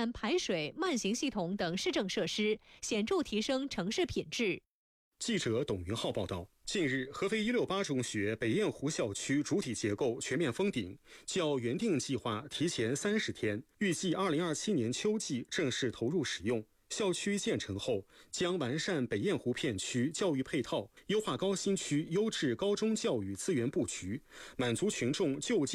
源、排水、慢行系统等市政设施，显著提升城市品质。 记者董云浩报道，近日，合肥168中学北雁湖校区主体结构全面封顶，较原定计划提前30天，预计2027年秋季正式投入使用。校区建成后，将完善北雁湖片区教育配套，优化高新区优质高中教育资源布局，满足群众就近